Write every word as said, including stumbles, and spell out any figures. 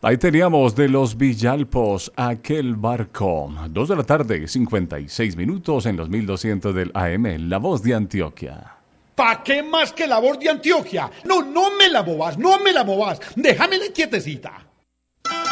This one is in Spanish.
Ahí teníamos de los Villalpos, aquel barco. Dos de la tarde, cincuenta y seis minutos en los mil doscientos del A M, La Voz de Antioquia. ¿Pa' qué más que La Voz de Antioquia? No, no me la bobas, no me la bobas. Déjamela quietecita.